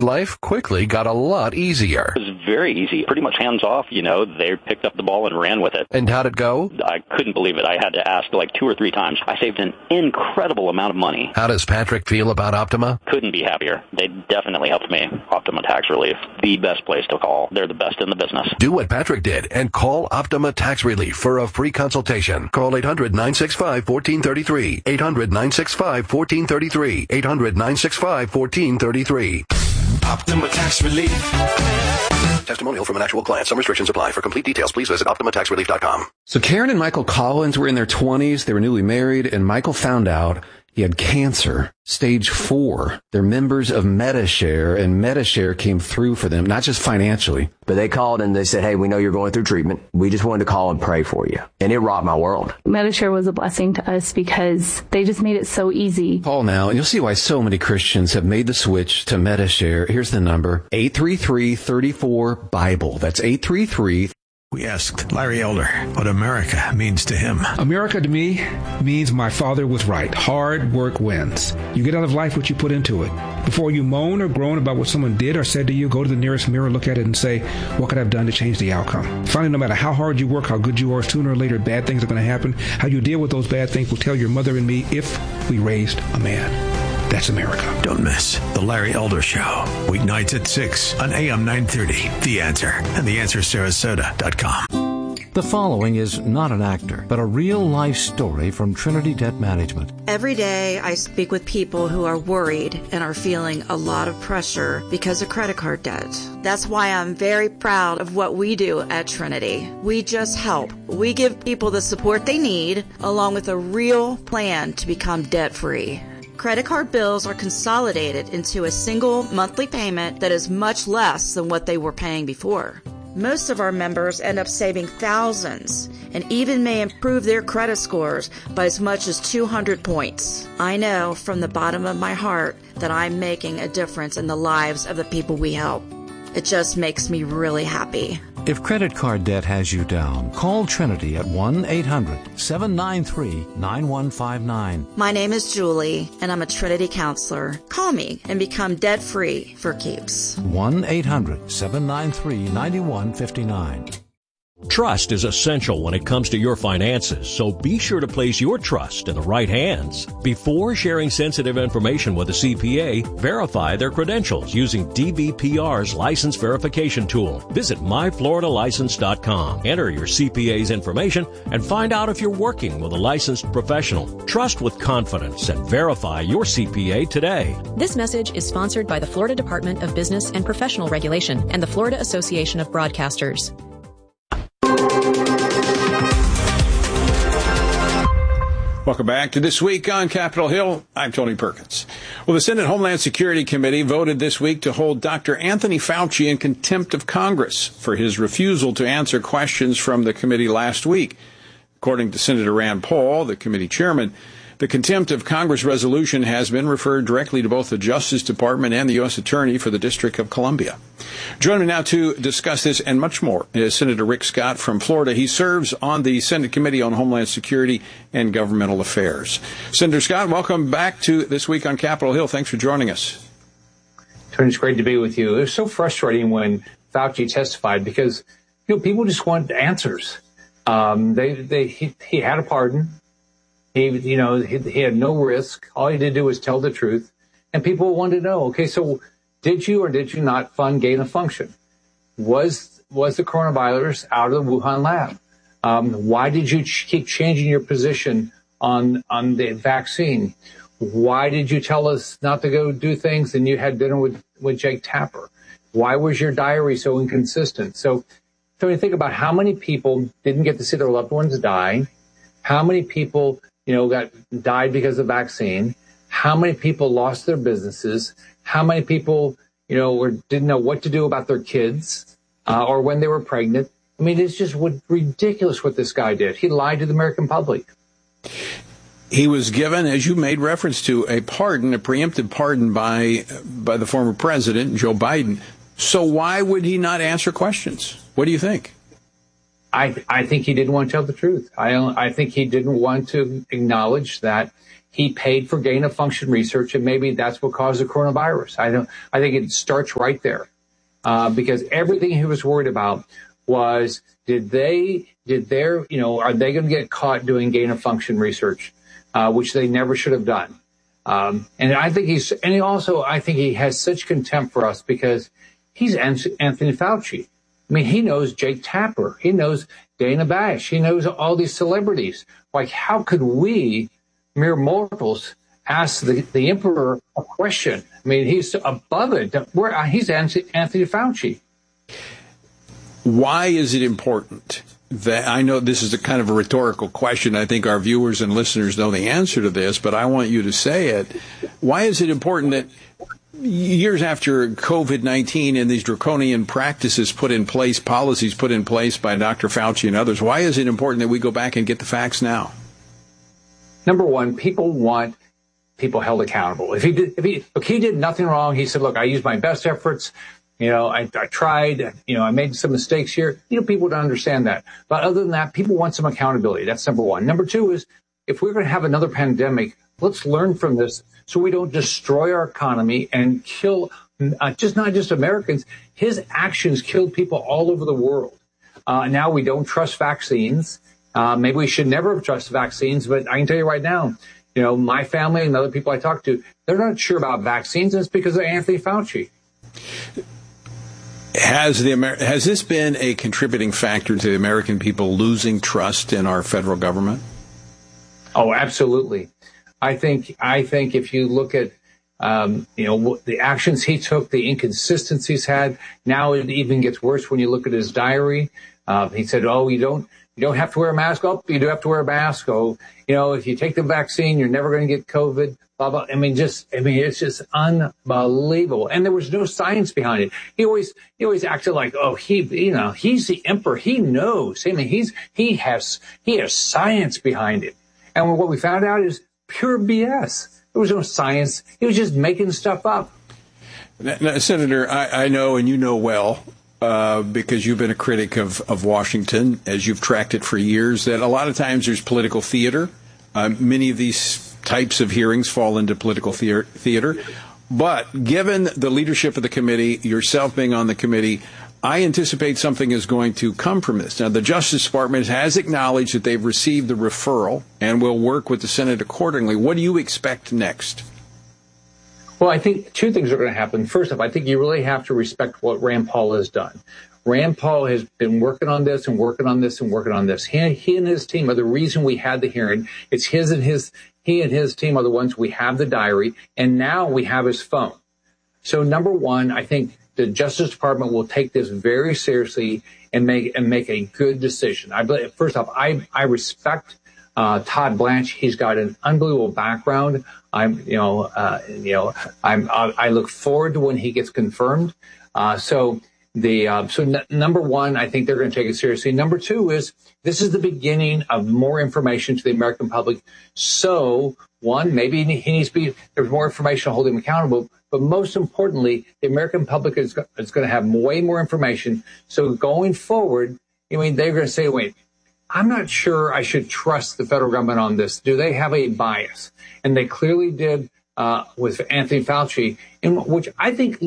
life quickly got a lot easier. It was very easy, pretty much hands off. They picked up the ball and ran with it. And how'd it go? I couldn't believe it. I had to ask like 2 or 3 times. I saved an incredible amount of money. How does Patrick feel about Optima? Couldn't be happier. They definitely helped me. Optima Tax Relief, the best place to call. They're the best in the business. Do what Patrick did and call Optima Tax Relief for a free consultation. Call 800-965-1433. 800-965-1433. 800-965-1433. Optima Tax Relief. Testimonial from an actual client. Some restrictions apply. For complete details, please visit OptimaTaxRelief.com. So Karen and Michael Collins were in their 20s. They were newly married, and Michael found out he had cancer, stage 4. They're members of Medi-Share, and Medi-Share came through for them, not just financially. But they called and they said, hey, we know you're going through treatment. We just wanted to call and pray for you. And it rocked my world. Medi-Share was a blessing to us because they just made it so easy. Call now, and you'll see why so many Christians have made the switch to Medi-Share. Here's the number, 833-34-BIBLE. That's 833. We asked Larry Elder what America means to him. America to me means my father was right. Hard work wins. You get out of life what you put into it. Before you moan or groan about what someone did or said to you, go to the nearest mirror, look at it, and say, what could I have done to change the outcome? Finally, no matter how hard you work, how good you are, sooner or later, bad things are going to happen. How you deal with those bad things will tell your mother and me if we raised a man. That's America. Don't miss The Larry Elder Show. Weeknights at 6 on AM 930. The Answer and TheAnswerSarasota.com. The following is not an actor, but a real-life story from Trinity Debt Management. Every day I speak with people who are worried and are feeling a lot of pressure because of credit card debt. That's why I'm very proud of what we do at Trinity. We just help. We give people the support they need, along with a real plan to become debt-free. Credit card bills are consolidated into a single monthly payment that is much less than what they were paying before. Most of our members end up saving thousands and even may improve their credit scores by as much as 200 points. I know from the bottom of my heart that I'm making a difference in the lives of the people we help. It just makes me really happy. If credit card debt has you down, call Trinity at 1-800-793-9159. My name is Julie, and I'm a Trinity counselor. Call me and become debt-free for keeps. 1-800-793-9159. Trust is essential when it comes to your finances, so be sure to place your trust in the right hands. Before sharing sensitive information with a CPA, verify their credentials using DBPR's license verification tool. Visit myfloridalicense.com. Enter your CPA's information and find out if you're working with a licensed professional. Trust with confidence and verify your CPA today. This message is sponsored by the Florida Department of Business and Professional Regulation and the Florida Association of Broadcasters. Welcome back to This Week on Capitol Hill. I'm Tony Perkins. Well, the Senate Homeland Security Committee voted this week to hold Dr. Anthony Fauci in contempt of Congress for his refusal to answer questions from the committee last week. According to Senator Rand Paul, the committee chairman, the contempt of Congress resolution has been referred directly to both the Justice Department and the U.S. Attorney for the District of Columbia. Joining me now to discuss this and much more is Senator Rick Scott from Florida. He serves on the Senate Committee on Homeland Security and Governmental Affairs. Senator Scott, welcome back to This Week on Capitol Hill. Thanks for joining us. Tony, it's great to be with you. It was so frustrating when Fauci testified because, people just want answers. He had a pardon. He had no risk. All he did do was tell the truth. And people wanted to know, okay, so did you or did you not fund gain of function? Was the coronavirus out of the Wuhan lab? Why did you keep changing your position on the vaccine? Why did you tell us not to go do things and you had dinner with Jake Tapper? Why was your diary so inconsistent? So when you think about how many people didn't get to see their loved ones die, how many people died because of the vaccine, how many people lost their businesses, how many people, didn't know what to do about their kids, or when they were pregnant. I mean, it's just ridiculous what this guy did. He lied to the American public. He was given, as you made reference to, a pardon, a preemptive pardon by the former president, Joe Biden. So why would he not answer questions? What do you think? I think he didn't want to tell the truth. I think he didn't want to acknowledge that he paid for gain of function research, and maybe that's what caused the coronavirus. I think it starts right there, because everything he was worried about was, are they going to get caught doing gain of function research, which they never should have done. And I think he has such contempt for us because he's Anthony Fauci. I mean, he knows Jake Tapper. He knows Dana Bash. He knows all these celebrities. Like, how could we, mere mortals, ask the emperor a question? I mean, he's above it. He's Anthony Fauci. Why is it important that, I know this is a kind of a rhetorical question. I think our viewers and listeners know the answer to this, but I want you to say it. Why is it important that years after COVID-19 and these draconian practices put in place, policies put in place by Dr. Fauci and others, why is it important that we go back and get the facts now? Number one, people want people held accountable. If he did nothing wrong, he said, look, I used my best efforts. I tried, I made some mistakes here. People don't understand that. But other than that, people want some accountability. That's number one. Number two is, if we're going to have another pandemic, let's learn from this so we don't destroy our economy and kill not just Americans. His actions killed people all over the world. Now we don't trust vaccines. Maybe we should never have trusted vaccines, but I can tell you right now, my family and other people I talk to, they're not sure about vaccines, and it's because of Anthony Fauci. Has this been a contributing factor to the American people losing trust in our federal government? Oh, absolutely. I think if you look at the actions he took, the inconsistencies had, now it even gets worse when you look at his diary. He said, "Oh, you don't have to wear a mask. Oh, you do have to wear a mask. Oh, if you take the vaccine, you're never going to get COVID." Blah, blah. It's just unbelievable. And there was no science behind it. He always acted like, oh, he's the emperor. He knows. I mean, he has science behind it. And what we found out is pure BS. There was no science. He was just making stuff up. Now, Senator, I know, and you know well, because you've been a critic of Washington, as you've tracked it for years, that a lot of times there's political theater. Many of these types of hearings fall into political theater. But given the leadership of the committee, yourself being on the committee, I anticipate something is going to come from this. Now, the Justice Department has acknowledged that they've received the referral and will work with the Senate accordingly. What do you expect next? Well, I think two things are going to happen. First off, I think you really have to respect what Rand Paul has done. Rand Paul has been working on this and working on this and working on this. He and his team are the reason we had the hearing. It's he and his team are the ones we have the diary, and now we have his phone. So number one, I think the Justice Department will take this very seriously and make a good decision. First off, I respect Todd Blanche. He's got an unbelievable background. I look forward to when he gets confirmed. So number one, I think they're going to take it seriously. Number two is, this is the beginning of more information to the American public. So one, maybe there's more information to hold him accountable. But most importantly, the American public is going to have way more information. So going forward, they're going to say, wait, I'm not sure I should trust the federal government on this. Do they have a bias? And they clearly did with Anthony Fauci, which I think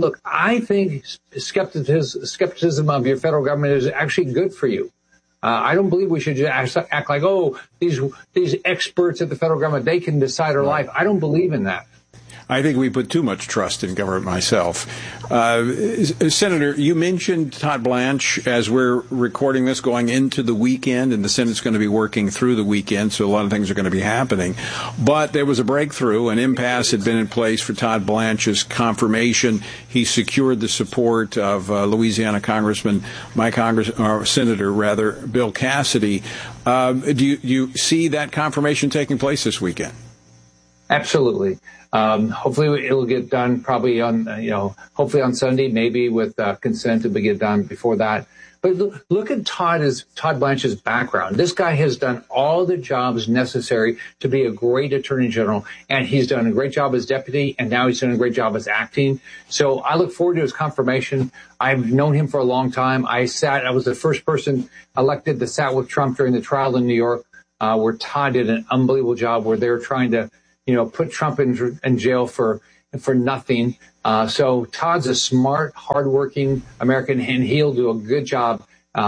skepticism of your federal government is actually good for you. I don't believe we should just act like, oh, these experts at the federal government, they can decide our life. I don't believe in that. I think we put too much trust in government myself. Senator, you mentioned Todd Blanche as we're recording this going into the weekend, and the Senate's going to be working through the weekend, so a lot of things are going to be happening. But there was a breakthrough. An impasse had been in place for Todd Blanche's confirmation. He secured the support of Louisiana Congressman, Senator Bill Cassidy. Do you see that confirmation taking place this weekend? Absolutely. Hopefully it'll get done probably hopefully on Sunday, maybe with consent, it'll get done before that. But look at Todd Blanche's background. This guy has done all the jobs necessary to be a great attorney general, and he's done a great job as deputy, and now he's done a great job as acting. So I look forward to his confirmation. I've known him for a long time. I was the first person elected that sat with Trump during the trial in New York, where Todd did an unbelievable job, where they were trying to put Trump in jail for nothing. So Todd's a smart, hardworking American, and he'll do a good job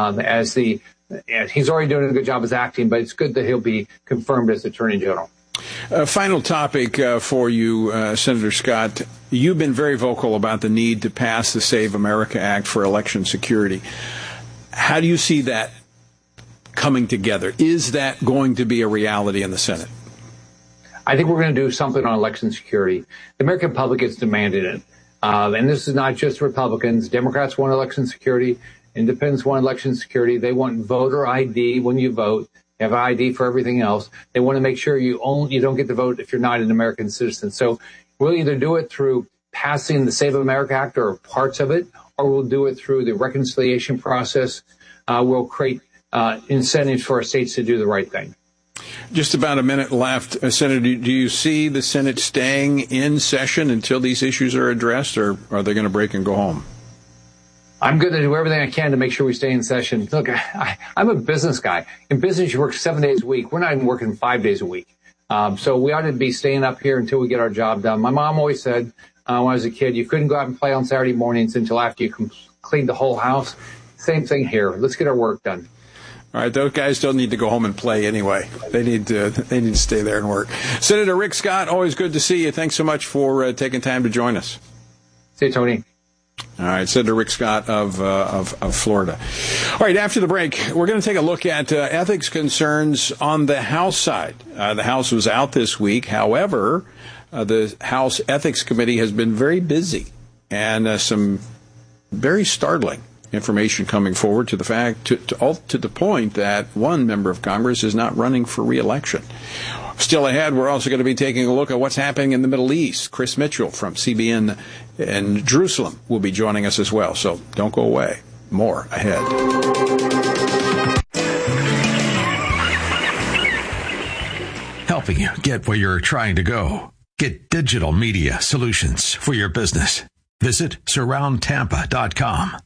he's already doing a good job as acting, but it's good that he'll be confirmed as Attorney General. Final topic for you, Senator Scott. You've been very vocal about the need to pass the Save America Act for election security. How do you see that coming together? Is that going to be a reality in the Senate? I think we're going to do something on election security. The American public has demanded it. And this is not just Republicans. Democrats want election security. Independents want election security. They want voter ID when you vote. You have an ID for everything else. They want to make sure you don't get to vote if you're not an American citizen. So we'll either do it through passing the Save America Act or parts of it, or we'll do it through the reconciliation process. We'll create incentives for our states to do the right thing. Just about a minute left. Senator, do you see the Senate staying in session until these issues are addressed, or are they going to break and go home? I'm going to do everything I can to make sure we stay in session. Look, I'm a business guy. In business, you work 7 days a week. We're not even working 5 days a week. So we ought to be staying up here until we get our job done. My mom always said when I was a kid, you couldn't go out and play on Saturday mornings until after you cleaned the whole house. Same thing here. Let's get our work done. All right, those guys don't need to go home and play anyway. They need to stay there and work. Senator Rick Scott, always good to see you. Thanks so much for taking time to join us. See you, Tony. All right, Senator Rick Scott of Florida. All right, after the break, we're going to take a look at ethics concerns on the House side. The House was out this week. However, the House Ethics Committee has been very busy, and some very startling information coming forward to the fact to the point that one member of Congress is not running for re-election. Still ahead, we're also going to be taking a look at what's happening in the Middle East. Chris Mitchell from CBN in Jerusalem will be joining us as well. So don't go away. More ahead. Helping you get where you're trying to go. Get digital media solutions for your business. Visit surroundtampa.com.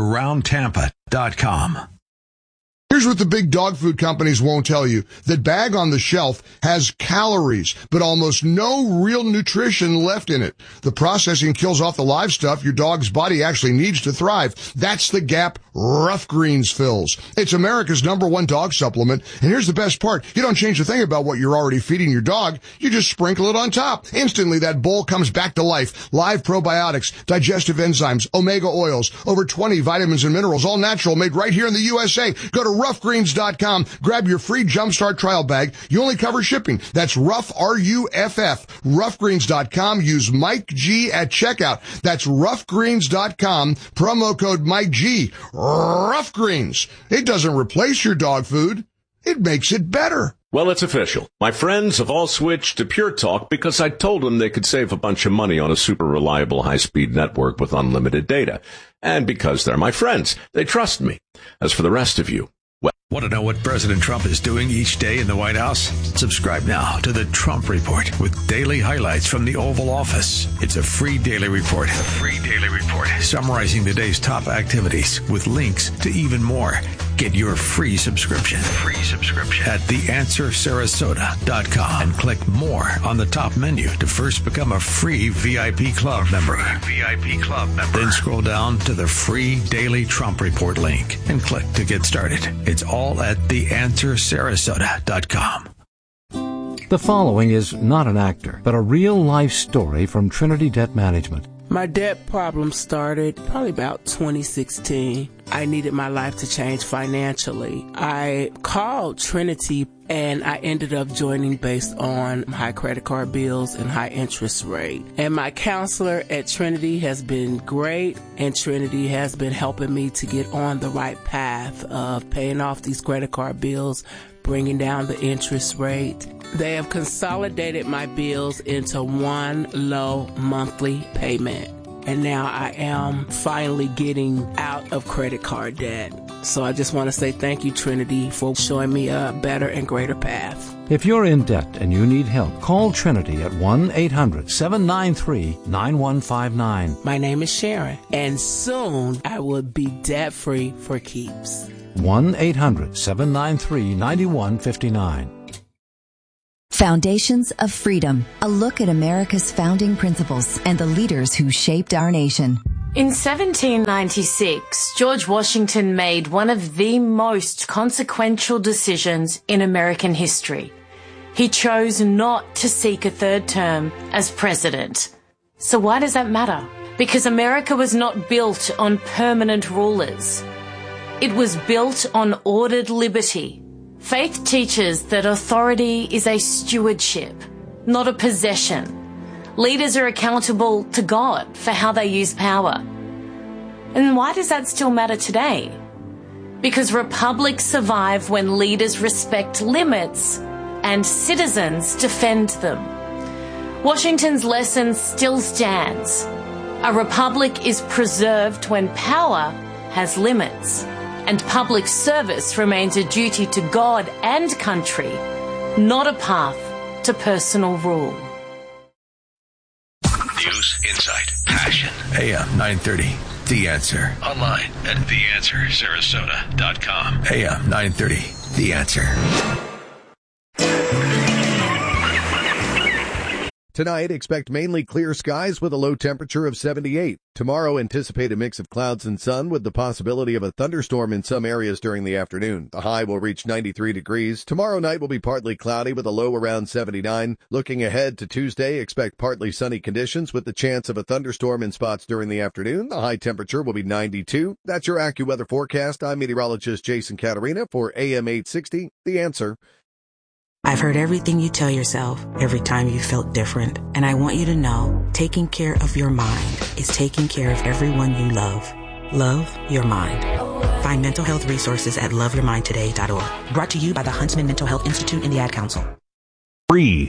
Surroundtampa.com. Here's what the big dog food companies won't tell you. That bag on the shelf has calories, but almost no real nutrition left in it. The processing kills off the live stuff your dog's body actually needs to thrive. That's the gap Rough Greens fills. It's America's #1 dog supplement. And here's the best part. You don't change a thing about what you're already feeding your dog. You just sprinkle it on top. Instantly, that bowl comes back to life. Live probiotics, digestive enzymes, omega oils, over 20 vitamins and minerals, all natural, made right here in the USA. Go to roughgreens.com. Grab your free Jumpstart trial bag. You only cover shipping. That's Rough, R-U-F-F. Roughgreens.com. Use Mike G at checkout. That's roughgreens.com. Promo code Mike G. Rough Greens. It doesn't replace your dog food. It makes it better. Well, it's official. My friends have all switched to Pure Talk because I told them they could save a bunch of money on a super reliable high-speed network with unlimited data. And because they're my friends, they trust me. As for the rest of you, well, want to know what President Trump is doing each day in the White House? Subscribe now to the Trump Report with daily highlights from the Oval Office. It's a free daily report. Summarizing the day's top activities with links to even more. Get your free subscription at theanswersarasota.com and click more on the top menu to first become a free VIP Club member. Then scroll down to the free Daily Trump Report link and click to get started. It's all at theanswersarasota.com. The following is not an actor, but a real-life story from Trinity Debt Management. My debt problem started probably about 2016. I needed my life to change financially. I called Trinity and I ended up joining based on high credit card bills and high interest rate. And my counselor at Trinity has been great, and Trinity has been helping me to get on the right path of paying off these credit card bills, bringing down the interest rate. They have consolidated my bills into one low monthly payment. And now I am finally getting out of credit card debt. So I just want to say thank you, Trinity, for showing me a better and greater path. If you're in debt and you need help, call Trinity at 1-800-793-9159. My name is Sharon, and soon I will be debt-free for keeps. 1-800-793-9159. Foundations of Freedom, a look at America's founding principles and the leaders who shaped our nation. In 1796, George Washington made one of the most consequential decisions in American history. He chose not to seek a third term as president. So why does that matter? Because America was not built on permanent rulers. It was built on ordered liberty. Faith teaches that authority is a stewardship, not a possession. Leaders are accountable to God for how they use power. And why does that still matter today? Because republics survive when leaders respect limits and citizens defend them. Washington's lesson still stands. A republic is preserved when power has limits, and public service remains a duty to God and country, not a path to personal rule. News, insight, passion. AM 930. The Answer. Online at theanswersarasota.com. AM 930. The Answer. Tonight, expect mainly clear skies with a low temperature of 78. Tomorrow, anticipate a mix of clouds and sun with the possibility of a thunderstorm in some areas during the afternoon. The high will reach 93 degrees. Tomorrow night will be partly cloudy with a low around 79. Looking ahead to Tuesday, expect partly sunny conditions with the chance of a thunderstorm in spots during the afternoon. The high temperature will be 92. That's your AccuWeather forecast. I'm meteorologist Jason Caterina for AM 860, The Answer. I've heard everything you tell yourself every time you felt different. And I want you to know, taking care of your mind is taking care of everyone you love. Love your mind. Find mental health resources at loveyourmindtoday.org. Brought to you by the Huntsman Mental Health Institute and the Ad Council. Free.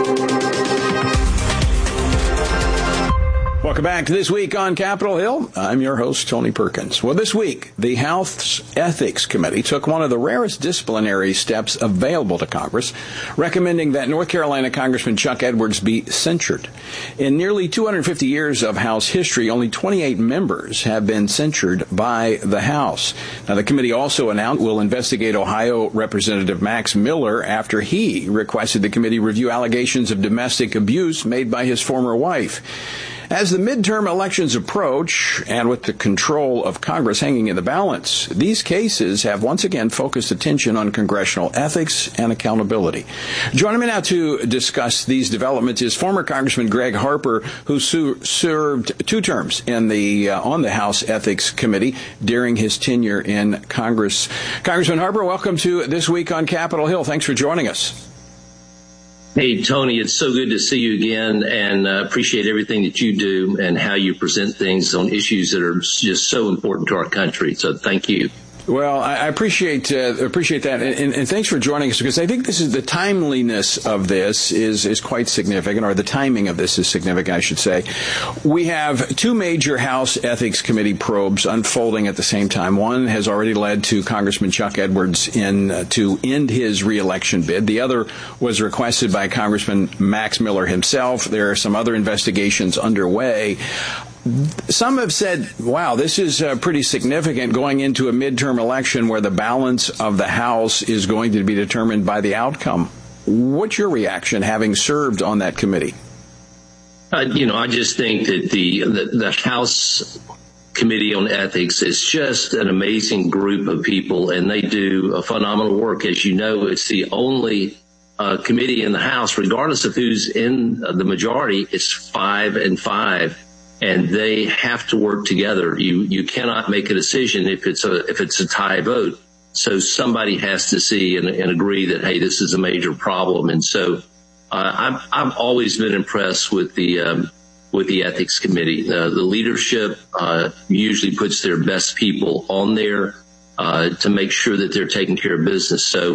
Welcome back to This Week on Capitol Hill. I'm your host, Tony Perkins. Well, this week, the House Ethics Committee took one of the rarest disciplinary steps available to Congress, recommending that North Carolina Congressman Chuck Edwards be censured. In nearly 250 years of House history, only 28 members have been censured by the House. Now, the committee also announced will investigate Ohio Representative Max Miller after he requested the committee review allegations of domestic abuse made by his former wife. As the midterm elections approach, and with the control of Congress hanging in the balance, these cases have once again focused attention on congressional ethics and accountability. Joining me now to discuss these developments is former Congressman Greg Harper, who served 2 terms in on the House Ethics Committee during his tenure in Congress. Congressman Harper, welcome to This Week on Capitol Hill. Thanks for joining us. Hey, Tony, it's so good to see you again, and appreciate everything that you do and how you present things on issues that are just so important to our country. So thank you. Well, I appreciate that, and thanks for joining us, because I think this is the timeliness of this is quite significant, or the timing of this is significant, I should say. We have 2 major House Ethics Committee probes unfolding at the same time. One has already led to Congressman Chuck Edwards to end his reelection bid. The other was requested by Congressman Max Miller himself. There are some other investigations underway. Some have said, wow, this is pretty significant going into a midterm election where the balance of the House is going to be determined by the outcome. What's your reaction, having served on that committee? I just think that the House Committee on Ethics is just an amazing group of people, and they do a phenomenal work. As you know, it's the only committee in the House, regardless of who's in the majority, it's 5 and 5. And they have to work together. You cannot make a decision if it's a tie vote. So somebody has to see and agree that, hey, this is a major problem. And so I've always been impressed with the Ethics Committee. The leadership usually puts their best people on there to make sure that they're taking care of business. So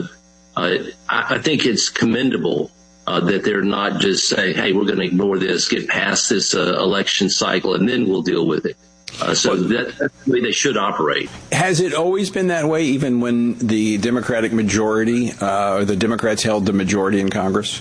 I think it's commendable that they're not just saying, hey, we're going to ignore this, get past this election cycle, and then we'll deal with it. So that's the way they should operate. Has it always been that way, even when the Democratic majority, or the Democrats held the majority in Congress?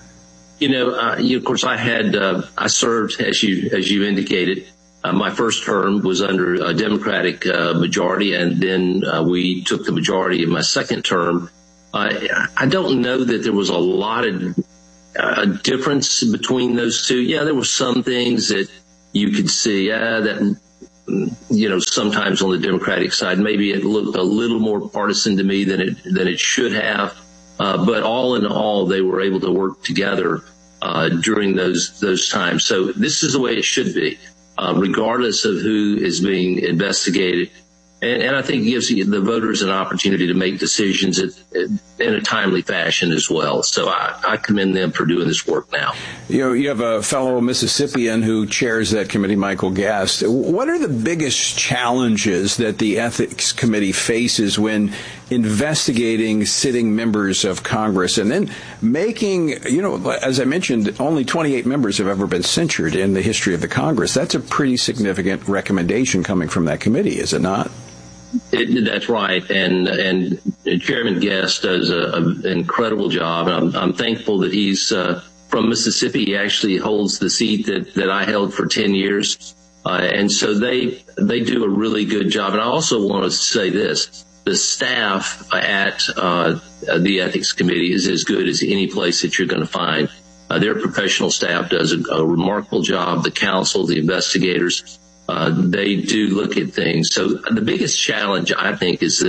Of course, I served, as you indicated. My first term was under a Democratic majority, and then we took the majority in my second term. I don't know that there was a lot of difference between those two. Yeah, there were some things that you could see that, sometimes on the Democratic side, maybe it looked a little more partisan to me than it should have. But all in all, they were able to work together during those times. So this is the way it should be, regardless of who is being investigated. And I think it gives the voters an opportunity to make decisions in a timely fashion as well. So I commend them for doing this work now. You have a fellow Mississippian who chairs that committee, Michael Guest. What are the biggest challenges that the Ethics Committee faces when investigating sitting members of Congress and then making, as I mentioned, only 28 members have ever been censured in the history of the Congress? That's a pretty significant recommendation coming from that committee, is it not? That's right, and Chairman Guest does an incredible job. I'm thankful that he's from Mississippi. He actually holds the seat that I held for 10 years, and so they do a really good job. And I also want to say this: the staff at the Ethics Committee is as good as any place that you're going to find. Their professional staff does a remarkable job. The counsel, the investigators. They do look at things. So the biggest challenge, I think, is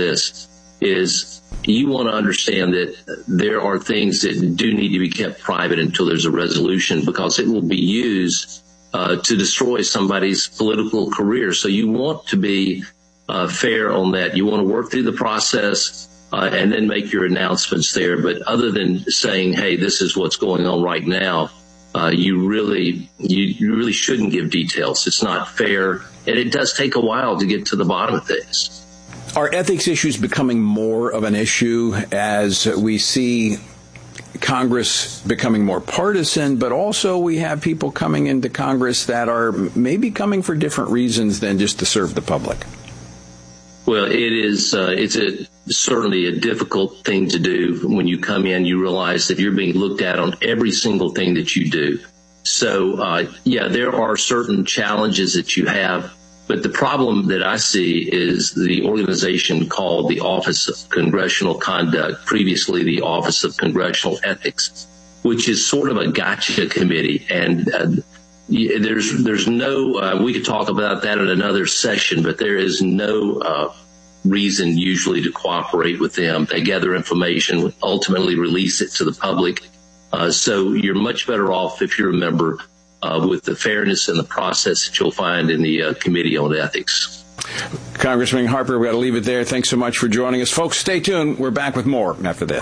you want to understand that there are things that do need to be kept private until there's a resolution, because it will be used to destroy somebody's political career. So you want to be fair on that. You want to work through the process and then make your announcements there. But other than saying, hey, this is what's going on right now, you really shouldn't give details. It's not fair, and it does take a while to get to the bottom of things. Are ethics issues becoming more of an issue as we see Congress becoming more partisan, but also we have people coming into Congress that are maybe coming for different reasons than just to serve the public? Well, it's certainly a difficult thing to do. When you come in, you realize that you're being looked at on every single thing that you do. So, there are certain challenges that you have. But the problem that I see is the organization called the Office of Congressional Conduct, previously the Office of Congressional Ethics, which is sort of a gotcha committee. And there's no, we could talk about that in another session, but there is no reason usually to cooperate with them. They gather information, ultimately release it to the public. So you're much better off if you're a member with the fairness and the process that you'll find in the Committee on Ethics. Congressman Harper, we've got to leave it there. Thanks so much for joining us. Folks, stay tuned. We're back with more after this.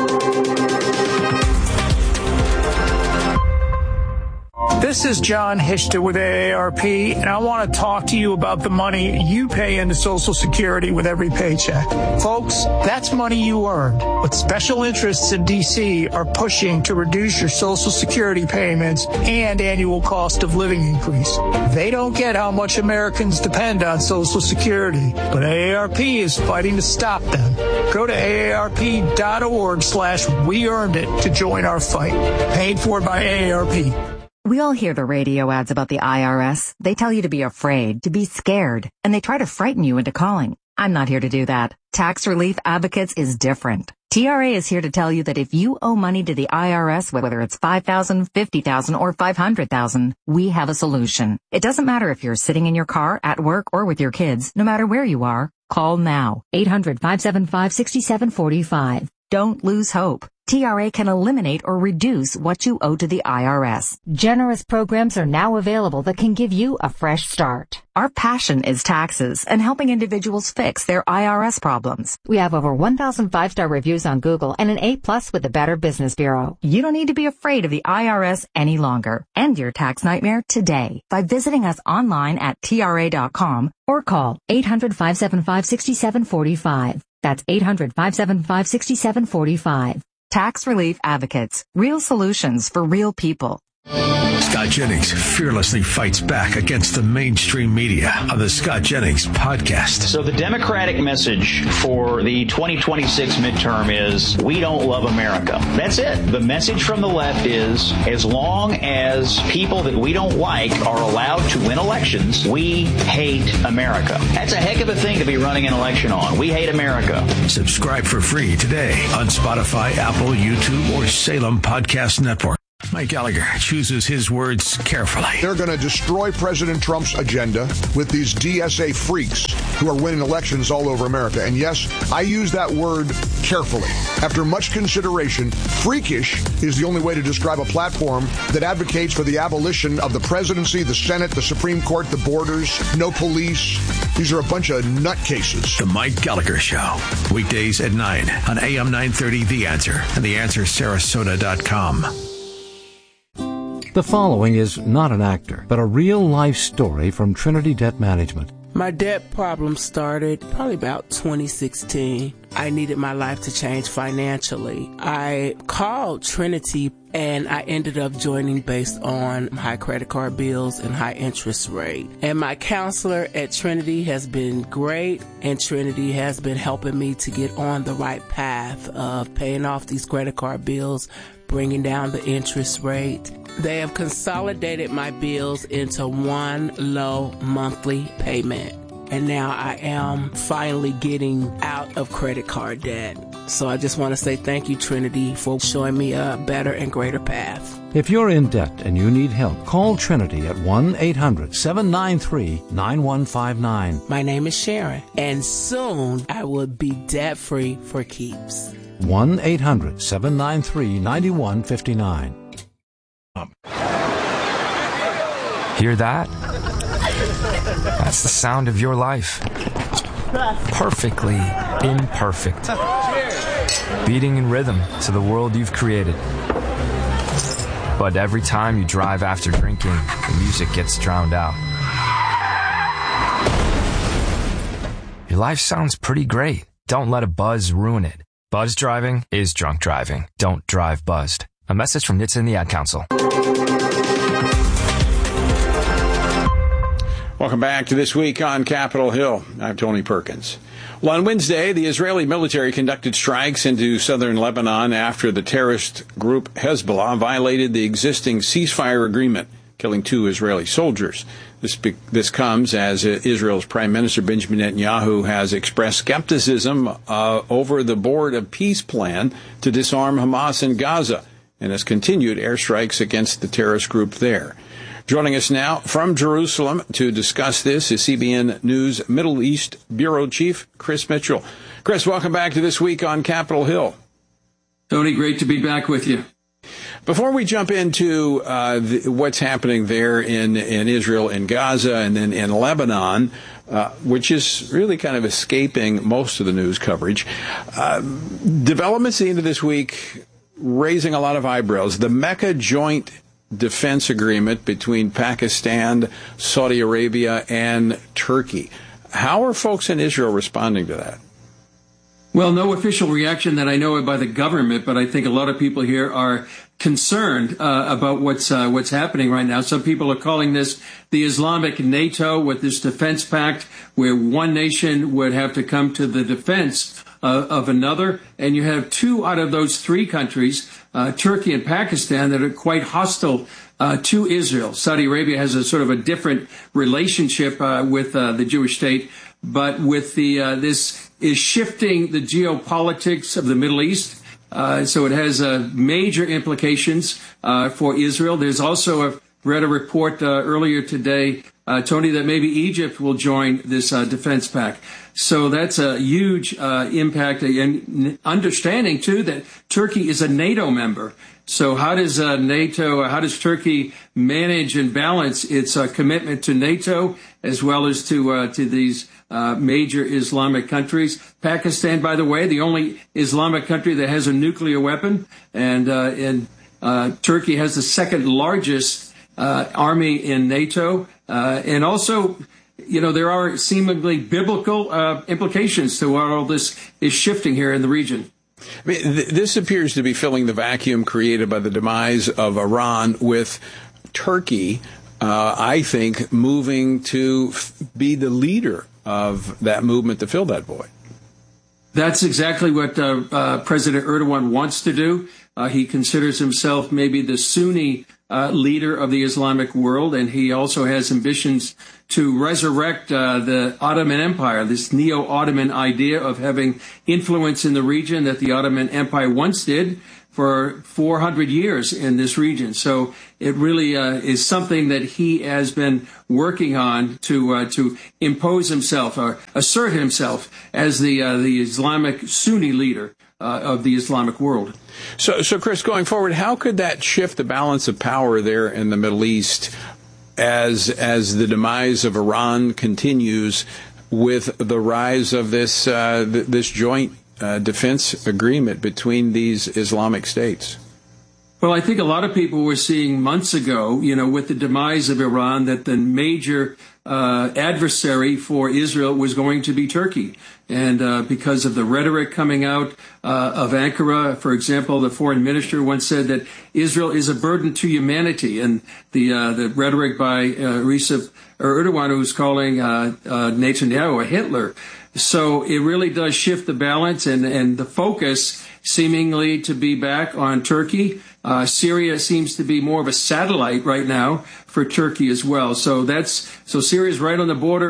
This is John Hishta with AARP, and I want to talk to you about the money you pay into Social Security with every paycheck. Folks, that's money you earned, but special interests in D.C. are pushing to reduce your Social Security payments and annual cost of living increase. They don't get how much Americans depend on Social Security, but AARP is fighting to stop them. Go to aarp.org/weearnedit to join our fight. Paid for by AARP. We all hear the radio ads about the IRS. They tell you to be afraid, to be scared, and they try to frighten you into calling. I'm not here to do that. Tax Relief Advocates is different. TRA is here to tell you that if you owe money to the IRS, whether it's $5,000, $50,000, or $500,000, we have a solution. It doesn't matter if you're sitting in your car, at work, or with your kids. No matter where you are, call now. 800-575-6745. Don't lose hope. TRA can eliminate or reduce what you owe to the IRS. Generous programs are now available that can give you a fresh start. Our passion is taxes and helping individuals fix their IRS problems. We have over 1,000 5-star reviews on Google and an A+ with the Better Business Bureau. You don't need to be afraid of the IRS any longer. End your tax nightmare today by visiting us online at TRA.com or call 800-575-6745. That's 800-575-6745. Tax Relief Advocates. Real solutions for real people. Scott Jennings fearlessly fights back against the mainstream media on the Scott Jennings podcast. So the Democratic message for the 2026 midterm is, we don't love America. That's it. The message from the left is, as long as people that we don't like are allowed to win elections, we hate America. That's a heck of a thing to be running an election on. We hate America. Subscribe for free today on Spotify, Apple, YouTube, or Salem Podcast Network. Mike Gallagher chooses his words carefully. They're going to destroy President Trump's agenda with these DSA freaks who are winning elections all over America. And yes, I use that word carefully. After much consideration, freakish is the only way to describe a platform that advocates for the abolition of the presidency, the Senate, the Supreme Court, the borders, no police. These are a bunch of nutcases. The Mike Gallagher Show, weekdays at 9 on AM 930 The Answer and TheAnswerSarasota.com. The following is not an actor, but a real-life story from Trinity Debt Management. My debt problem started probably about 2016. I needed my life to change financially. I called Trinity and I ended up joining based on high credit card bills and high interest rate. And my counselor at Trinity has been great, and Trinity has been helping me to get on the right path of paying off these credit card bills, bringing down the interest rate. They have consolidated my bills into one low monthly payment. And now I am finally getting out of credit card debt. So I just want to say thank you, Trinity, for showing me a better and greater path. If you're in debt and you need help, call Trinity at 1-800-793-9159. My name is Sharon, and soon I will be debt-free for keeps. 1-800-793-9159. Hear that? That's the sound of your life. Perfectly imperfect. Beating in rhythm to the world you've created. But every time you drive after drinking, the music gets drowned out. Your life sounds pretty great. Don't let a buzz ruin it. Buzz driving is drunk driving. Don't drive buzzed. A message from NHTSA and the Ad Council. Welcome back to This Week on Capitol Hill. I'm Tony Perkins. Well, on Wednesday, the Israeli military conducted strikes into southern Lebanon after the terrorist group Hezbollah violated the existing ceasefire agreement, killing 2 Israeli soldiers. This comes as Israel's Prime Minister Benjamin Netanyahu has expressed skepticism over the Board of Peace plan to disarm Hamas in Gaza and has continued airstrikes against the terrorist group there. Joining us now from Jerusalem to discuss this is CBN News Middle East Bureau Chief Chris Mitchell. Chris, welcome back to This Week on Capitol Hill. Tony, great to be back with you. Before we jump into what's happening there in Israel and Gaza and then in Lebanon, which is really kind of escaping most of the news coverage, developments at the end of this week raising a lot of eyebrows. The Mecca Joint Defense Agreement between Pakistan, Saudi Arabia, and Turkey. How are folks in Israel responding to that? Well, no official reaction that I know of by the government, but I think a lot of people here are concerned about what's happening right now. Some people are calling this the Islamic NATO with this defense pact, where one nation would have to come to the defense of another, and you have 2 out of those 3 countries, Turkey and Pakistan, that are quite hostile to Israel. Saudi Arabia has a sort of a different relationship with the Jewish state, but with this is shifting the geopolitics of the Middle East. So it has major implications for Israel. There's also read a report earlier today, Tony, that maybe Egypt will join this defense pact. So that's a huge impact, and understanding too that Turkey is a NATO member. So how does Turkey manage and balance its commitment to NATO as well as to these major Islamic countries? Pakistan, by the way, the only Islamic country that has a nuclear weapon, and Turkey has the second largest army in NATO, and also, you know, there are seemingly biblical implications to what all this is shifting here in the region. I mean, this appears to be filling the vacuum created by the demise of Iran, with Turkey, I think, moving to be the leader of that movement to fill that void. That's exactly what President Erdogan wants to do. He considers himself maybe the Sunni leader of the Islamic world, and he also has ambitions to resurrect the Ottoman Empire, this neo-Ottoman idea of having influence in the region that the Ottoman Empire once did for 400 years in this region. So it really is something that he has been working on to impose himself or assert himself as the Islamic Sunni leader of the Islamic world. So, Chris, going forward, how could that shift the balance of power there in the Middle East as the demise of Iran continues with the rise of this joint defense agreement between these Islamic states? Well, I think a lot of people were seeing months ago, with the demise of Iran, that the major adversary for Israel was going to be Turkey. And because of the rhetoric coming out of Ankara, for example, the foreign minister once said that Israel is a burden to humanity. And the rhetoric by Recep Erdogan, who's calling Netanyahu a Hitler. So it really does shift the balance and the focus seemingly to be back on Turkey. Syria seems to be more of a satellite right now for Turkey as well. So Syria's right on the border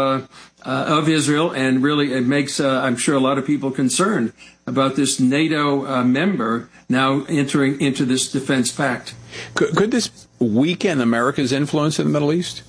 of Israel, and really it makes I'm sure a lot of people concerned about this NATO member now entering into this defense pact. Could this weaken America's influence in the Middle East?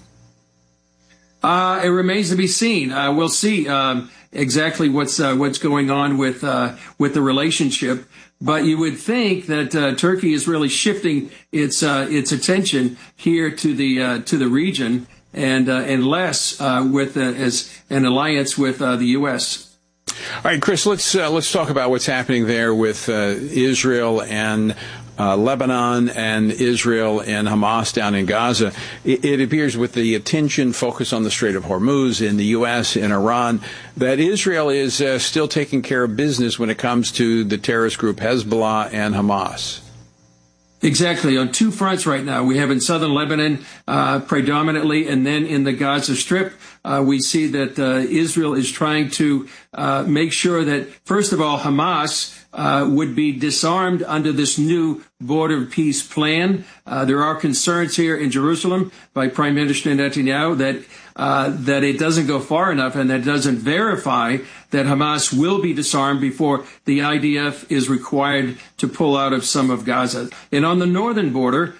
It remains to be seen. We'll see exactly what's going on with the relationship. But you would think that Turkey is really shifting its attention here to the region and less with as an alliance with the U.S. All right, Chris, let's talk about what's happening there with Israel and Lebanon and Israel and Hamas down in Gaza. It appears with the attention focused on the Strait of Hormuz in the U.S. and Iran that Israel is still taking care of business when it comes to the terrorist group Hezbollah and Hamas. Exactly. On two fronts right now. We have in southern Lebanon predominantly, and then in the Gaza Strip, we see that Israel is trying to make sure that, first of all, Hamas would be disarmed under this new border peace plan. There are concerns here in Jerusalem by Prime Minister Netanyahu that it doesn't go far enough and that it doesn't verify that Hamas will be disarmed before the IDF is required to pull out of some of Gaza. And on the northern border,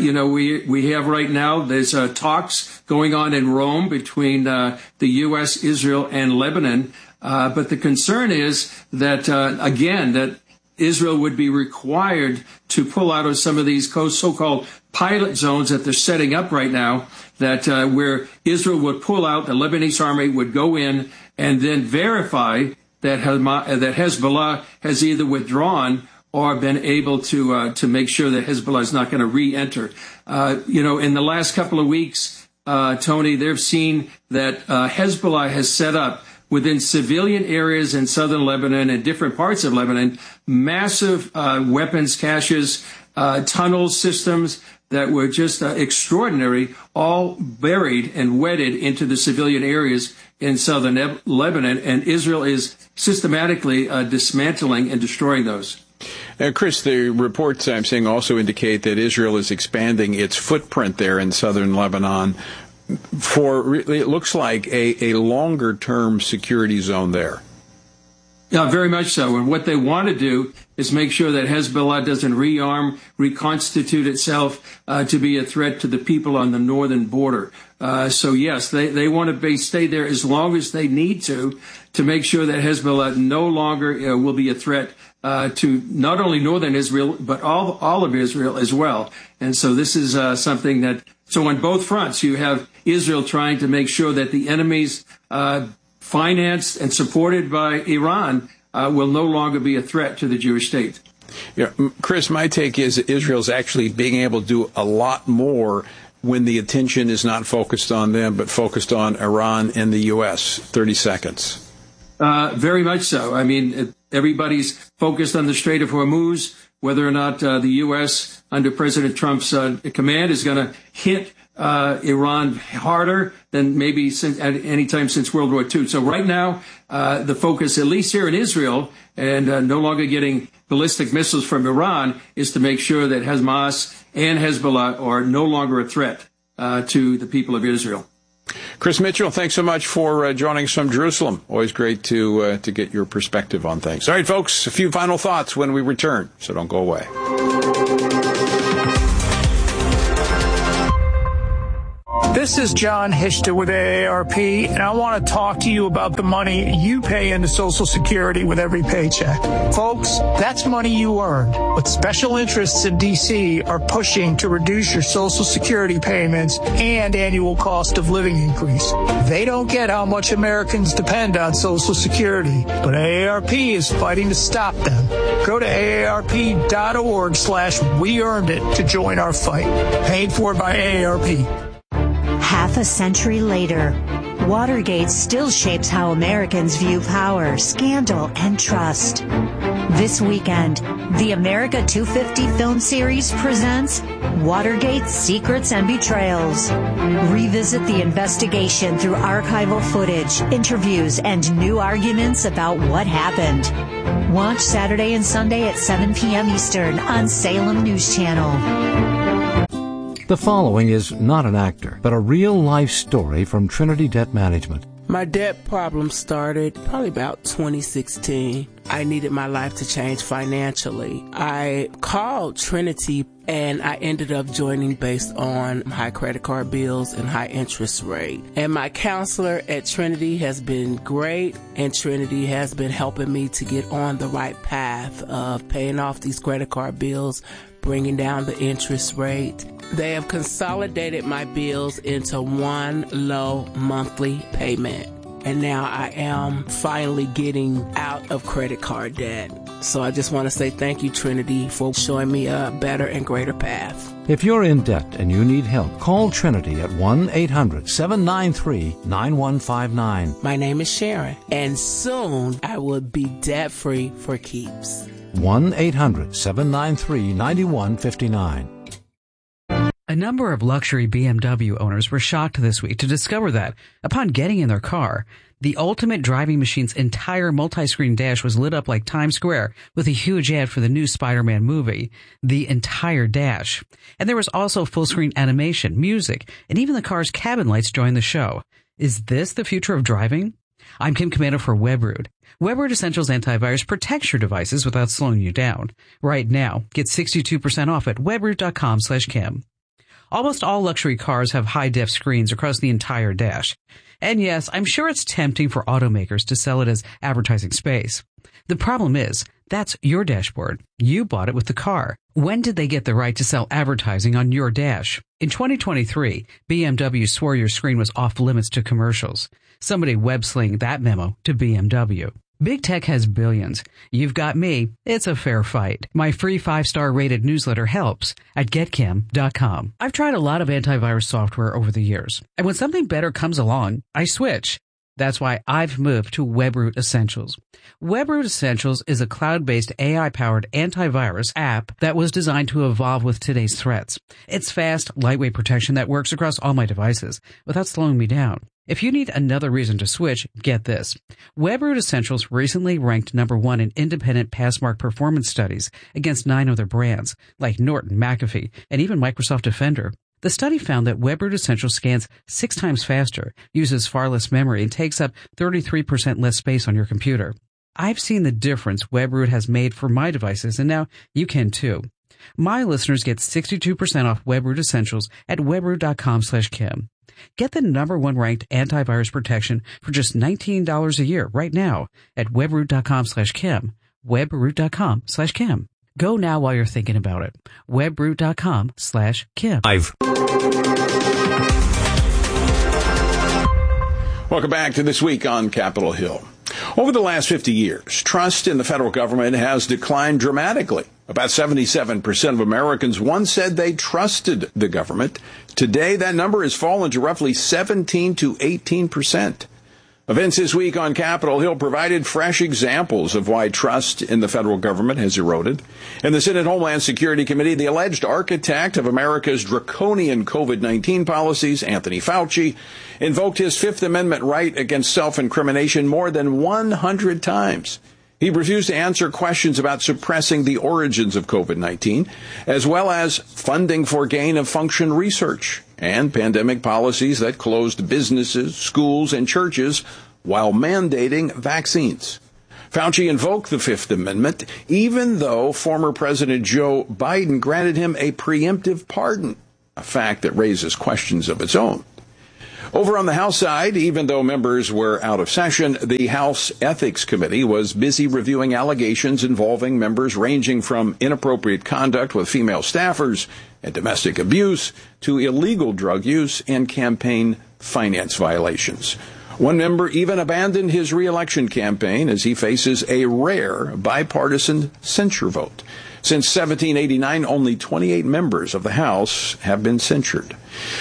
we have right now, there's talks going on in Rome between the U.S., Israel, and Lebanon. But the concern is that, again, that Israel would be required to pull out of some of these so-called pilot zones that they're setting up right now, that where Israel would pull out, the Lebanese army would go in and then verify that Hezbollah has either withdrawn or been able to make sure that Hezbollah is not going to re-enter. In the last couple of weeks, Tony, they've seen that Hezbollah has set up within civilian areas in southern Lebanon and different parts of Lebanon, massive weapons caches, tunnel systems that were just extraordinary, all buried and wedded into the civilian areas in southern Lebanon, and Israel is systematically dismantling and destroying those. Now, Chris, the reports I'm seeing also indicate that Israel is expanding its footprint there in southern Lebanon for, it looks like, a longer-term security zone there. Yeah, very much so. And what they want to do is make sure that Hezbollah doesn't rearm, reconstitute itself to be a threat to the people on the northern border. So, yes, they want to stay there as long as they need to make sure that Hezbollah no longer will be a threat to not only northern Israel, but all of Israel as well. And so this is something that, so on both fronts, you have Israel trying to make sure that the enemies financed and supported by Iran will no longer be a threat to the Jewish state. Yeah, Chris, my take is Israel's actually being able to do a lot more when the attention is not focused on them, but focused on Iran and the U.S. 30 seconds. Very much so. I mean, Everybody's focused on the Strait of Hormuz, whether or not the U.S. under President Trump's command is going to hit Iran harder than maybe at any time since World War II. So right now, the focus, at least here in Israel, and no longer getting ballistic missiles from Iran, is to make sure that Hamas and Hezbollah are no longer a threat to the people of Israel. Chris Mitchell, thanks so much for joining us from Jerusalem. Always great to get your perspective on things. All right, folks, a few final thoughts when we return, so don't go away. This is John Hishta with AARP, and I want to talk to you about the money you pay into Social Security with every paycheck. Folks, that's money you earned, but special interests in D.C. are pushing to reduce your Social Security payments and annual cost of living increase. They don't get how much Americans depend on Social Security, but AARP is fighting to stop them. Go to aarp.org/weearnedit to join our fight. Paid for by AARP. Half a century later, Watergate still shapes how Americans view power, scandal, and trust. This weekend, the America 250 film series presents Watergate Secrets and Betrayals. Revisit the investigation through archival footage, interviews, and new arguments about what happened. Watch Saturday and Sunday at 7 p.m. Eastern on Salem News Channel. The following is not an actor, but a real-life story from Trinity Debt Management. My debt problem started probably about 2016. I needed my life to change financially. I called Trinity and I ended up joining based on high credit card bills and high interest rate. And my counselor at Trinity has been great, and Trinity has been helping me to get on the right path of paying off these credit card bills, bringing down the interest rate. They have consolidated my bills into one low monthly payment. And now I am finally getting out of credit card debt. So I just want to say thank you, Trinity, for showing me a better and greater path. If you're in debt and you need help, call Trinity at 1-800-793-9159. My name is Sharon, and soon I will be debt-free for keeps. 1-800-793-9159. A number of luxury BMW owners were shocked this week to discover that, upon getting in their car, the Ultimate Driving Machine's entire multi-screen dash was lit up like Times Square with a huge ad for the new Spider-Man movie. The entire dash. And there was also full-screen animation, music, and even the car's cabin lights joined the show. Is this the future of driving? I'm Kim Comando for WebRoot. WebRoot Essentials Antivirus protects your devices without slowing you down. Right now, get 62% off at webroot.com/Kim. Almost all luxury cars have high-def screens across the entire dash. And yes, I'm sure it's tempting for automakers to sell it as advertising space. The problem is, that's your dashboard. You bought it with the car. When did they get the right to sell advertising on your dash? In 2023, BMW swore your screen was off limits to commercials. Somebody web-slinged that memo to BMW. Big Tech has billions. You've got me. It's a fair fight. My free 5-star rated newsletter helps at getkim.com. I've tried a lot of antivirus software over the years, and when something better comes along, I switch. That's why I've moved to WebRoot Essentials. WebRoot Essentials is a cloud-based AI-powered antivirus app that was designed to evolve with today's threats. It's fast, lightweight protection that works across all my devices without slowing me down. If you need another reason to switch, get this. WebRoot Essentials recently ranked #1 in independent Passmark performance studies against 9 other brands, like Norton, McAfee, and even Microsoft Defender. The study found that WebRoot Essentials scans 6 times faster, uses far less memory, and takes up 33% less space on your computer. I've seen the difference WebRoot has made for my devices, and now you can too. My listeners get 62% off WebRoot Essentials at webroot.com/Kim. Get the #1 ranked antivirus protection for just $19 a year right now at webroot.com/Kim. Webroot.com/Kim. Go now while you're thinking about it. Webroot.com/Kim. Welcome back to This Week on Capitol Hill. Over the last 50 years, trust in the federal government has declined dramatically. About 77% of Americans once said they trusted the government. Today, that number has fallen to roughly 17 to 18%. Events this week on Capitol Hill provided fresh examples of why trust in the federal government has eroded. In the Senate Homeland Security Committee, the alleged architect of America's draconian COVID-19 policies, Anthony Fauci, invoked his Fifth Amendment right against self-incrimination more than 100 times. He refused to answer questions about suppressing the origins of COVID-19, as well as funding for gain-of-function research and pandemic policies that closed businesses, schools, and churches while mandating vaccines. Fauci invoked the Fifth Amendment, even though former President Joe Biden granted him a preemptive pardon, a fact that raises questions of its own. Over on the House side, even though members were out of session, the House Ethics Committee was busy reviewing allegations involving members ranging from inappropriate conduct with female staffers and domestic abuse to illegal drug use and campaign finance violations. One member even abandoned his re-election campaign as he faces a rare bipartisan censure vote. Since 1789, only 28 members of the House have been censured.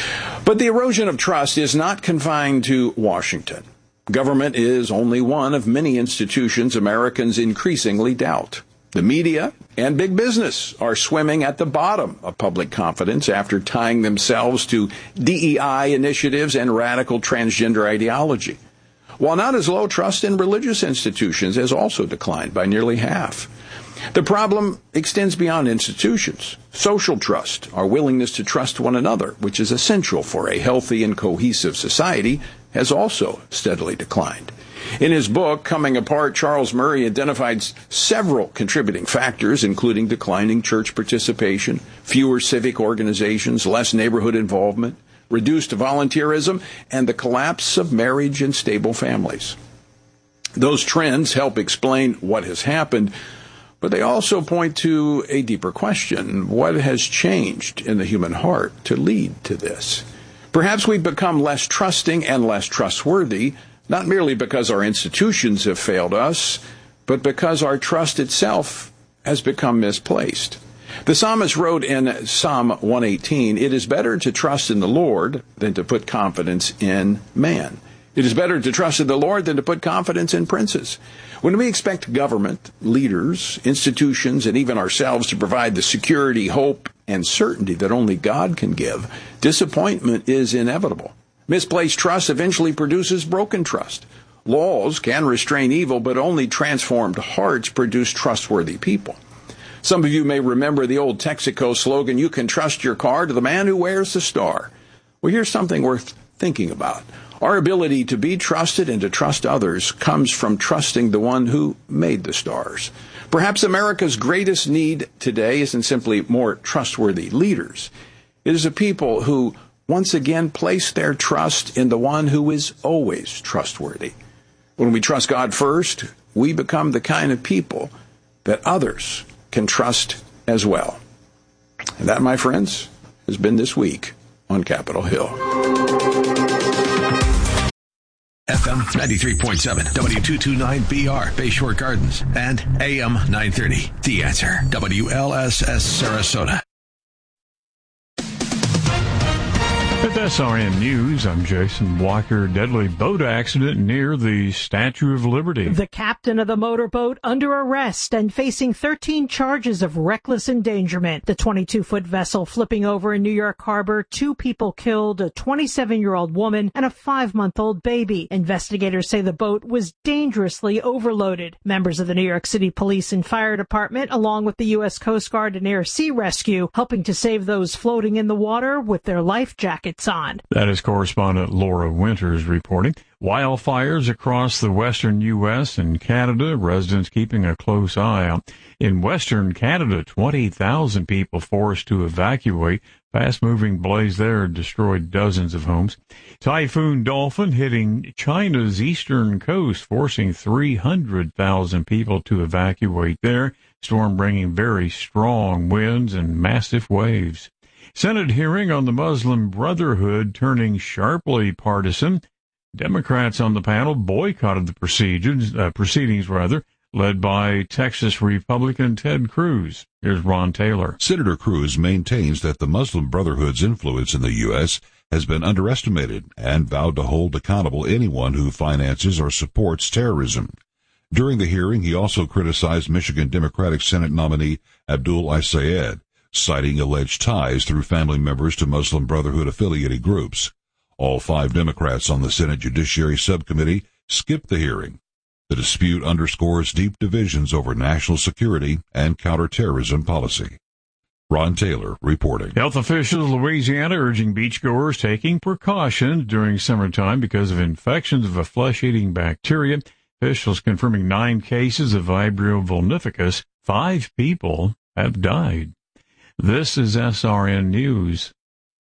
But the erosion of trust is not confined to Washington. Government is only one of many institutions Americans increasingly doubt. The media and big business are swimming at the bottom of public confidence after tying themselves to DEI initiatives and radical transgender ideology. While not as low, trust in religious institutions has also declined by nearly half. The problem extends beyond institutions. Social trust, our willingness to trust one another, which is essential for a healthy and cohesive society, has also steadily declined. In his book, Coming Apart, Charles Murray identified several contributing factors, including declining church participation, fewer civic organizations, less neighborhood involvement, reduced volunteerism, and the collapse of marriage and stable families. Those trends help explain what has happened, but they also point to a deeper question. What has changed in the human heart to lead to this? Perhaps we've become less trusting and less trustworthy, not merely because our institutions have failed us, but because our trust itself has become misplaced. The psalmist wrote in Psalm 118, "It is better to trust in the Lord than to put confidence in man. It is better to trust in the Lord than to put confidence in princes." When we expect government, leaders, institutions, and even ourselves to provide the security, hope, and certainty that only God can give, disappointment is inevitable. Misplaced trust eventually produces broken trust. Laws can restrain evil, but only transformed hearts produce trustworthy people. Some of you may remember the old Texaco slogan, "You can trust your car to the man who wears the star." Well, here's something worth thinking about. Our ability to be trusted and to trust others comes from trusting the one who made the stars. Perhaps America's greatest need today isn't simply more trustworthy leaders. It is a people who once again place their trust in the one who is always trustworthy. When we trust God first, we become the kind of people that others can trust as well. And that, my friends, has been this week on Capitol Hill. FM 93.7, W229BR, Bayshore Gardens, and AM 930. The Answer, WLSS Sarasota. With SRN News, I'm Jason Walker. Deadly boat accident near the Statue of Liberty. The captain of the motorboat under arrest and facing 13 charges of reckless endangerment. The 22-foot vessel flipping over in New York Harbor, 2 people killed, a 27-year-old woman and a 5-month-old baby. Investigators say the boat was dangerously overloaded. Members of the New York City Police and Fire Department, along with the U.S. Coast Guard and Air Sea Rescue, helping to save those floating in the water with their life jackets on. That is correspondent Laura Winters reporting. Wildfires across the western U.S. and Canada, residents keeping a close eye on. In western Canada, 20,000 people forced to evacuate. Fast-moving blaze there destroyed dozens of homes. Typhoon Dolphin hitting China's eastern coast, forcing 300,000 people to evacuate there. Storm bringing very strong winds and massive waves. Senate hearing on the Muslim Brotherhood turning sharply partisan. Democrats on the panel boycotted the proceedings, led by Texas Republican Ted Cruz. Here's Ron Taylor. Senator Cruz maintains that the Muslim Brotherhood's influence in the U.S. has been underestimated and vowed to hold accountable anyone who finances or supports terrorism. During the hearing, he also criticized Michigan Democratic Senate nominee Abdul Al-Sayed, citing alleged ties through family members to Muslim Brotherhood-affiliated groups. All 5 Democrats on the Senate Judiciary Subcommittee skipped the hearing. The dispute underscores deep divisions over national security and counterterrorism policy. Ron Taylor reporting. Health officials in Louisiana urging beachgoers taking precautions during summertime because of infections of a flesh-eating bacteria. Officials confirming 9 cases of Vibrio vulnificus. 5 people have died. This is SRN News.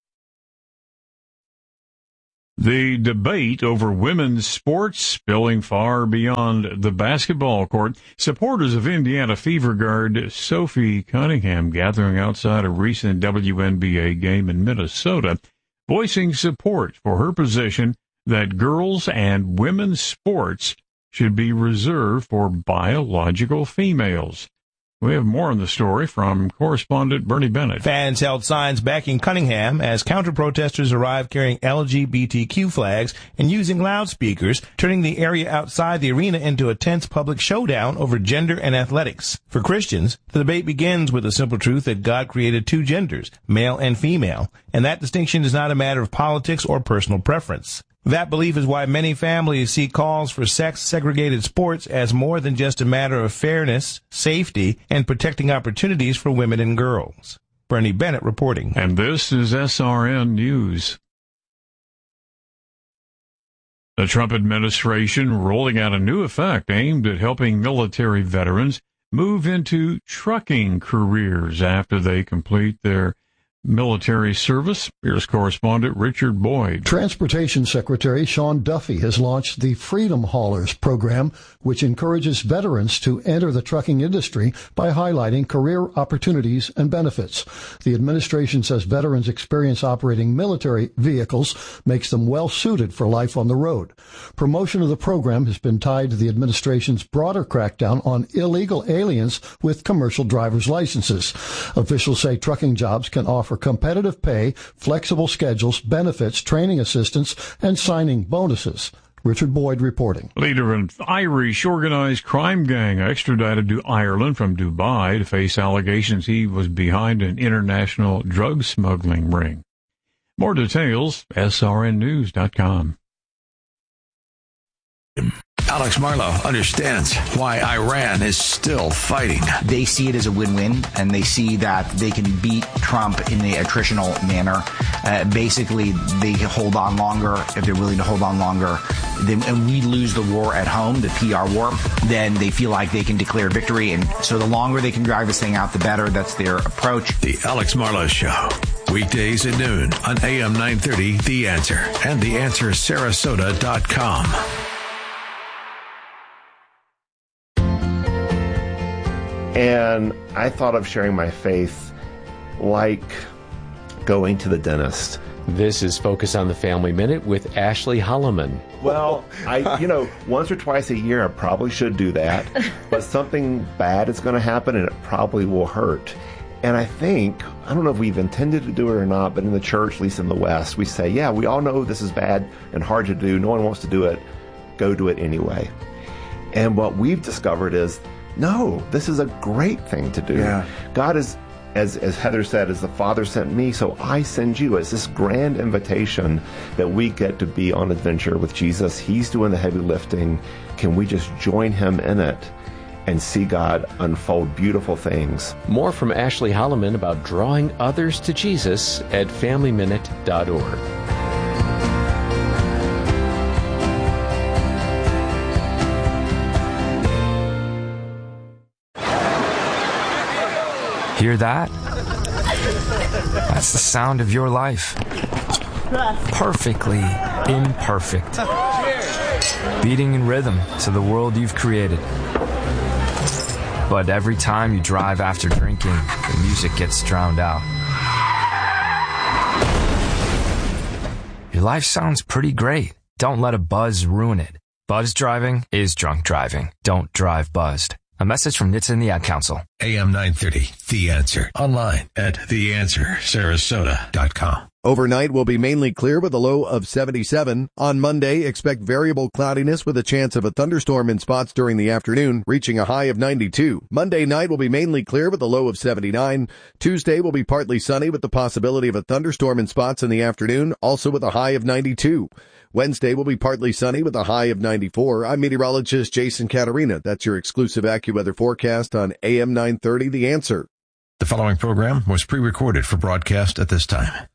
The debate over women's sports spilling far beyond the basketball court. Supporters of Indiana Fever guard Sophie Cunningham gathering outside a recent WNBA game in Minnesota, voicing support for her position that girls and women's sports should be reserved for biological females. We have more on the story from correspondent Bernie Bennett. Fans held signs backing Cunningham as counter-protesters arrived carrying LGBTQ flags and using loudspeakers, turning the area outside the arena into a tense public showdown over gender and athletics. For Christians, the debate begins with the simple truth that God created 2 genders, male and female, and that distinction is not a matter of politics or personal preference. That belief is why many families see calls for sex-segregated sports as more than just a matter of fairness, safety, and protecting opportunities for women and girls. Bernie Bennett reporting. And this is SRN News. The Trump administration rolling out a new effect aimed at helping military veterans move into trucking careers after they complete their military service. Here's correspondent Richard Boyd. Transportation Secretary Sean Duffy has launched the Freedom Haulers program, which encourages veterans to enter the trucking industry by highlighting career opportunities and benefits. The administration says veterans' experience operating military vehicles makes them well suited for life on the road. Promotion of the program has been tied to the administration's broader crackdown on illegal aliens with commercial driver's licenses. Officials say trucking jobs can offer competitive pay, flexible schedules, benefits, training assistance, and signing bonuses. Richard Boyd reporting. Leader of an Irish organized crime gang extradited to Ireland from Dubai to face allegations he was behind an international drug smuggling ring. More details, srnnews.com. Alex Marlow understands why Iran is still fighting. They see it as a win-win, and they see that they can beat Trump in the attritional manner. Basically, they can hold on longer if they're willing to hold on longer. And we lose the war at home, the PR war, then they feel like they can declare victory. And so the longer they can drag this thing out, the better. That's their approach. The Alex Marlow Show. Weekdays at noon on AM 930, The Answer, and TheAnswerSarasota.com. And I thought of sharing my faith like going to the dentist. This is Focus on the Family Minute with Ashley Holloman. Well, once or twice a year, I probably should do that. But something bad is going to happen, and it probably will hurt. And I don't know if we've intended to do it or not, but in the church, at least in the West, we say, yeah, we all know this is bad and hard to do. No one wants to do it. Go do it anyway. And what we've discovered is, no, this is a great thing to do. Yeah. God is, as Heather said, as the Father sent me, so I send you. It's this grand invitation that we get to be on adventure with Jesus. He's doing the heavy lifting. Can we just join him in it and see God unfold beautiful things? More from Ashley Holloman about drawing others to Jesus at FamilyMinute.org. Hear that? That's the sound of your life. Perfectly imperfect. Beating in rhythm to the world you've created. But every time you drive after drinking, the music gets drowned out. Your life sounds pretty great. Don't let a buzz ruin it. Buzz driving is drunk driving. Don't drive buzzed. A message from NHTSA and the Ad Council. AM 930, The Answer. Online at theanswersarasota.com. Overnight will be mainly clear with a low of 77. On Monday, expect variable cloudiness with a chance of a thunderstorm in spots during the afternoon, reaching a high of 92. Monday night will be mainly clear with a low of 79. Tuesday will be partly sunny with the possibility of a thunderstorm in spots in the afternoon, also with a high of 92. Wednesday will be partly sunny with a high of 94. I'm meteorologist Jason Caterina. That's your exclusive AccuWeather forecast on AM 930, The Answer. The following program was pre-recorded for broadcast at this time.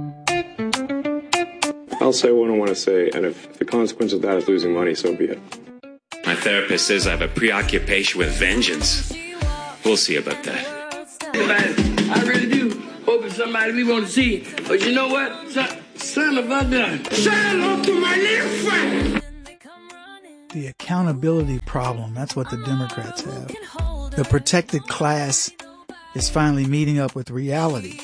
I'll say what I want to say, and if the consequence of that is losing money, so be it. My therapist says I have a preoccupation with vengeance. We'll see about that. I really do hope it's somebody we want to see. But you know what? Son of a gun. Say hello to my little friend. The accountability problem, that's what the Democrats have. The protected class is finally meeting up with reality.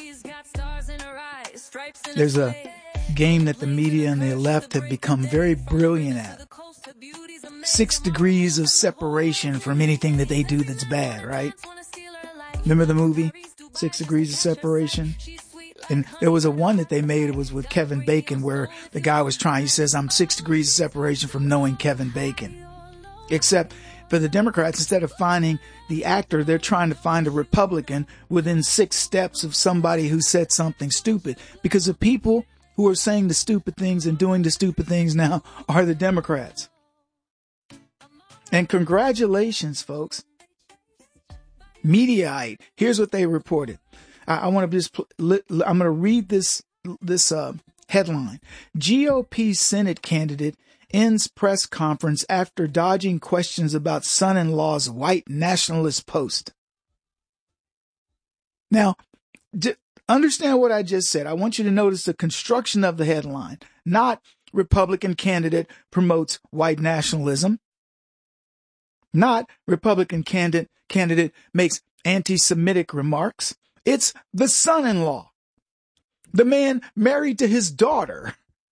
There's a game that the media and the left have become very brilliant at. 6 degrees of separation from anything that they do that's bad, right? Remember the movie, 6 Degrees of Separation? And there was a one that they made, it was with Kevin Bacon, where the guy was he says, I'm 6 degrees of separation from knowing Kevin Bacon. Except for the Democrats, instead of finding the actor, they're trying to find a Republican within 6 steps of somebody who said something stupid. Because the people who are saying the stupid things and doing the stupid things now are the Democrats. And congratulations, folks. Mediaite, here's what they reported. I want to I'm going to read this headline. GOP Senate candidate ends press conference after dodging questions about son-in-law's white nationalist post. Now, understand what I just said. I want you to notice the construction of the headline, not Republican candidate promotes white nationalism, not Republican candidate makes anti-Semitic remarks. It's the son-in-law, the man married to his daughter.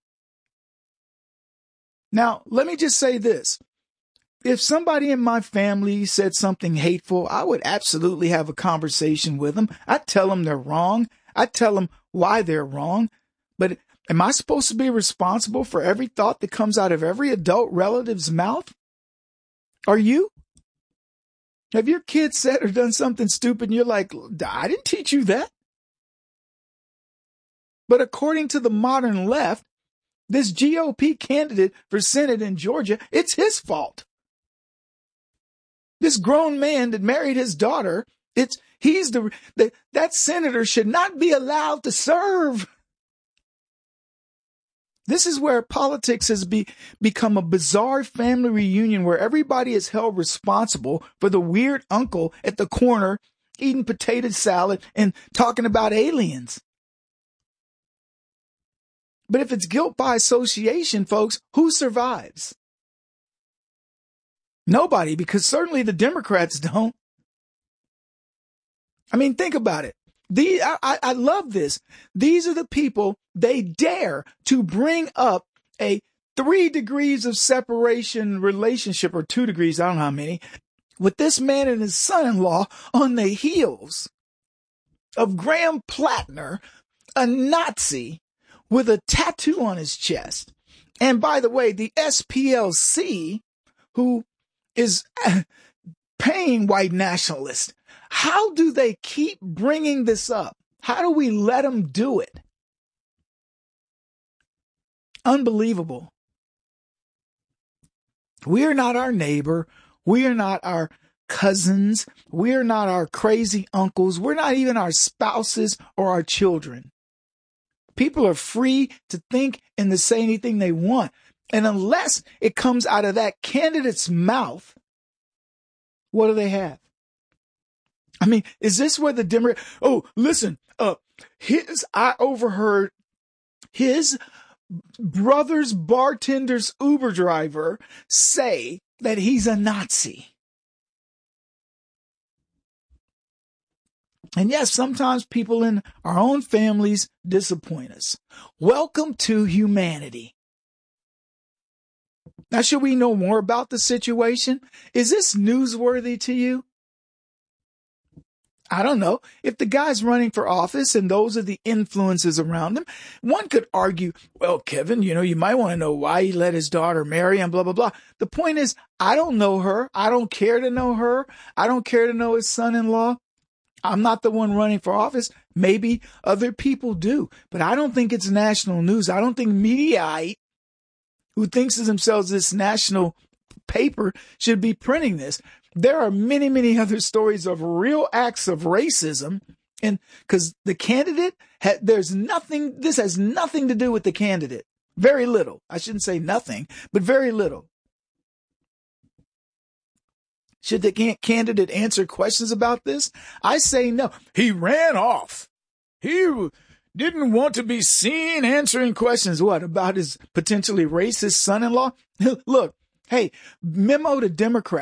Now, let me just say this. If somebody in my family said something hateful, I would absolutely have a conversation with them. I'd tell them they're wrong. I'd tell them why they're wrong. But am I supposed to be responsible for every thought that comes out of every adult relative's mouth? Are you? Have your kids said or done something stupid and you're like, I didn't teach you that? But according to the modern left, this GOP candidate for Senate in Georgia, it's his fault. This grown man that married his daughter, that senator should not be allowed to serve. This is where politics has become a bizarre family reunion where everybody is held responsible for the weird uncle at the corner eating potato salad and talking about aliens. But if it's guilt by association, folks, who survives? Nobody, because certainly the Democrats don't. I mean, think about it. I love this. These are the people, they dare to bring up a 3 degrees of separation relationship, or 2 degrees, I don't know how many, with this man and his son-in-law on the heels of Graham Plattner, a Nazi with a tattoo on his chest. And by the way, the SPLC, who is paying white nationalists, how do they keep bringing this up? How do we let them do it? Unbelievable. We are not our neighbor. We are not our cousins. We are not our crazy uncles. We're not even our spouses or our children. People are free to think and to say anything they want. And unless it comes out of that candidate's mouth, what do they have? I mean, is this where the Democrat? Oh, listen, I overheard his brother's bartender's Uber driver say that he's a Nazi. And yes, sometimes people in our own families disappoint us. Welcome to humanity. Now, should we know more about the situation? Is this newsworthy to you? I don't know. If the guy's running for office and those are the influences around him, one could argue, well, Kevin, you might want to know why he let his daughter marry him, blah, blah, blah. The point is, I don't know her. I don't care to know her. I don't care to know his son-in-law. I'm not the one running for office. Maybe other people do, but I don't think it's national news. I don't think Mediaite, who thinks of themselves this national paper, should be printing this. There are many, many other stories of real acts of racism. And because the candidate, this has nothing to do with the candidate. Very little. I shouldn't say nothing, but very little. Should the candidate answer questions about this? I say no. He ran off. He didn't want to be seen answering questions. What, about his potentially racist son-in-law? Look, hey, memo to Democrats.